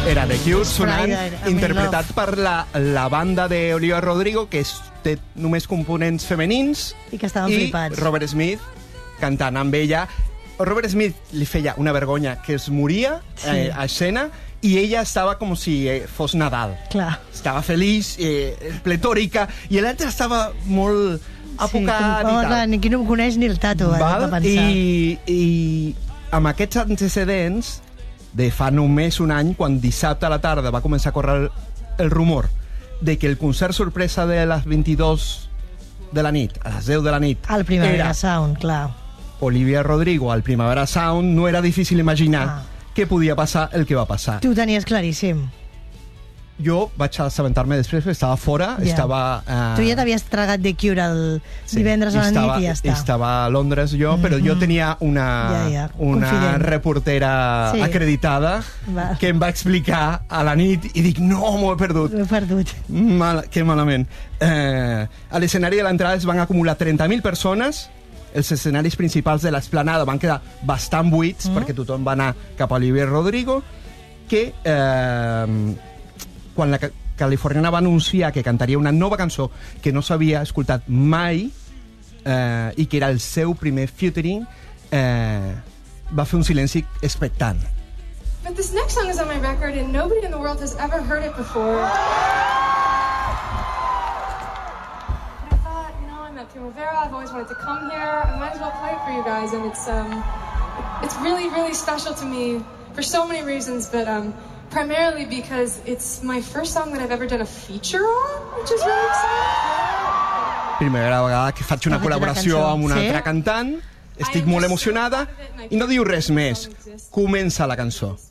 Era The Cure sonant, Friday, I'm in interpretat per la banda d'Olivia Rodrigo, que té només components femenins, I que estaven flipats. Robert Smith cantant amb ella. Robert Smith li feia una vergonya que es moria a escena, i ella estava com si fos Nadal. Clar. Estava feliç, pletòrica, i l'altre estava molt apocat i tal. Ni qui no em coneix ni el tato, va pensar. I amb aquests antecedents de fa només un any, quan dissabte a la tarda va començar a córrer el rumor de que el concert sorpresa de les 22 de la nit, a les 10 de la nit, Al Primavera Sound, clar. Olivia Rodrigo al Primavera Sound, no era difícil imaginar què podia passar el que va passar. Tu ho tenies claríssim. Jo vaig assabentar-me després, perquè estava fora, estava... Tu ja t'havies tragat The Cure el divendres a la nit i ja està. Estava a Londres jo, però jo tenia una reportera acreditada que em va explicar a la nit i dic, no, m'ho he perdut. M'ho he perdut. Que malament. A l'escenari de l'entrada es van acumular 30.000 persones, els escenaris principals de l'esplanada van quedar bastant buits perquè tothom va anar cap a Olivia Rodrigo, que quan la californiana va anunciar que cantaria una nova cançó que no s'havia escoltat mai i que era el seu primer featuring, va fer un silenci expectant. But this next song is on my record and nobody in the world has ever heard it before. Primavera, I've always wanted to come here. I might as well play it for you guys, and it's really, really special to me for so many reasons, but primarily because it's my first song that I've ever done a feature on, which is really exciting. Primera vegada que faig una col·laboració amb una altra cantant, estic molt emocionada i no diu res més. Comença la cançó.